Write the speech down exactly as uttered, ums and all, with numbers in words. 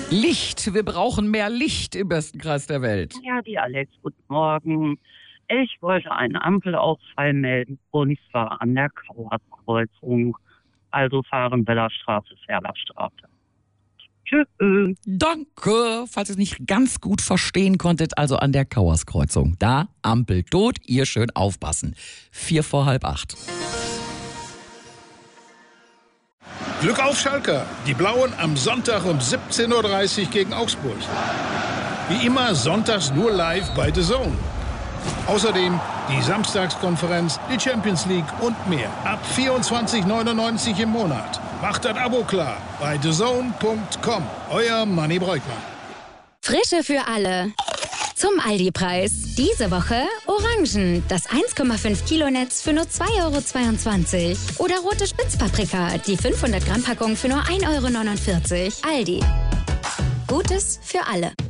Licht, wir brauchen mehr Licht im besten Kreis der Welt. Ja, die Alex, guten Morgen. Ich wollte einen Ampelausfall melden und zwar an der Kauerskreuzung. Also fahren Bellerstraße, Ferlerstraße. Tschüss. Danke, falls ihr es nicht ganz gut verstehen konntet, also an der Kauerskreuzung. Da, Ampel tot, ihr schön aufpassen. Vier vor halb acht. Glück auf Schalke. Die Blauen am Sonntag um siebzehn Uhr dreißig gegen Augsburg. Wie immer sonntags nur live bei The Zone. Außerdem die Samstagskonferenz, die Champions League und mehr. Ab vierundzwanzig neunundneunzig im Monat. Macht das Abo klar bei the zone punkt com. Euer Manni Breukmann. Frische für alle. Zum Aldi-Preis. Diese Woche Orangen. Das eins Komma fünf Kilo Netz für nur zwei Euro zweiundzwanzig. Oder rote Spitzpaprika. Die fünfhundert Gramm Packung für nur ein Euro neunundvierzig. Aldi. Gutes für alle.